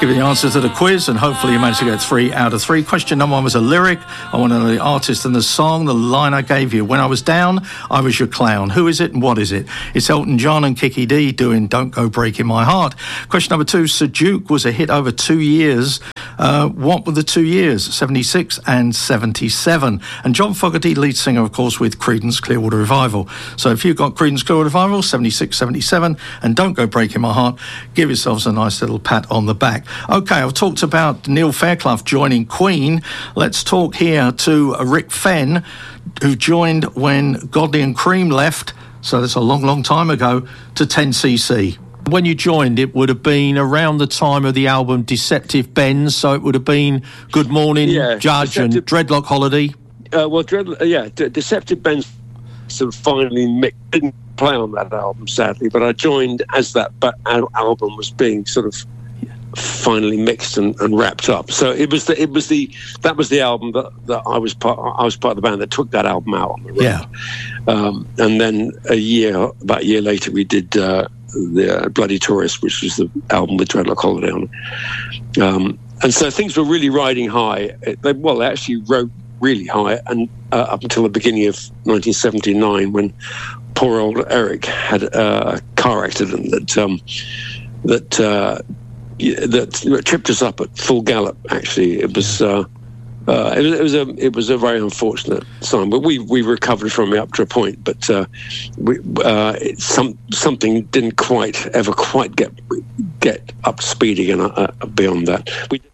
give you the answer to the quiz, and hopefully you managed to get 3 out of 3. Question number 1 was a lyric. I want to know the artist and the song. The line I gave you: when I was down, I was your clown. Who is it and what is it? It's Elton John and Kiki D doing Don't Go Breaking My Heart. Question number 2, Sir Duke was a hit over 2 years. What were the 2 years? 76 and 77. And John Fogerty, lead singer, of course, with Creedence Clearwater Revival. So if you've got Creedence Clearwater Revival, 76, 77, and Don't Go Breaking My Heart, give yourselves a nice little pat on the back. OK, I've talked about Neil Fairclough joining Queen. Let's talk here to Rick Fenn, who joined when Godley and Cream left, so that's a long, long time ago, to 10cc. When you joined, it would have been around the time of the album Deceptive Benz, so it would have been Good Morning, Judge, and Dreadlock Holiday. Deceptive Benz sort of finally didn't play on that album, sadly, but I joined as that album was being sort of finally mixed and wrapped up. So that was the album that I was part of the band that took that album out on the road. Yeah. And then about a year later, we did the Bloody Tourist, which was the album with Dreadlock Holiday on it. And so things were really riding high. They actually wrote really high, and up until the beginning of 1979, when poor old Eric had a car accident that tripped us up at full gallop. Actually, it was a very unfortunate sign, but we recovered from it up to a point. But something didn't ever quite get up to speed again beyond that.